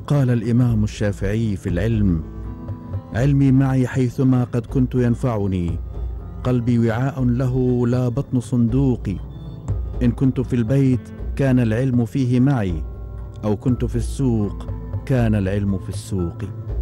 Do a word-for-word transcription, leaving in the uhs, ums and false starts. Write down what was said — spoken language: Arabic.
قال الإمام الشافعي في العلم: علمي معي حيثما قد كنت ينفعني، قلبي وعاء له لا بطن صندوقي. إن كنت في البيت كان العلم فيه معي، أو كنت في السوق كان العلم في السوق.